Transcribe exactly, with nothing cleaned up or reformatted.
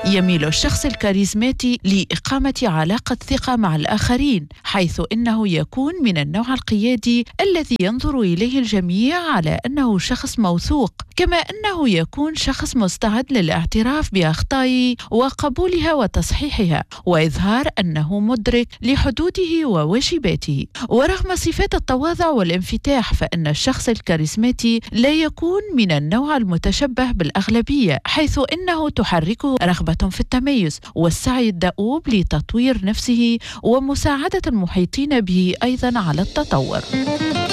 يميل الشخص الكاريزماتي لإقامة علاقة ثقة مع الآخرين، حيث إنه يكون من النوع القيادي الذي ينظر إليه الجميع على أنه شخص موثوق، كما أنه يكون شخص مستعد للاعتراف بأخطائه وقبولها وتصحيحها، وإظهار أنه مدرك لحدوده وواجباته. ورغم صفات التواضع والانفتاح، فإن الشخص الكاريزماتي لا يكون من النوع المتشبه بالأغلبية، حيث إنه تحركه رغبة في التميز والسعي الدؤوب لتطوير نفسه ومساعدة المحيطين به أيضا على التطور.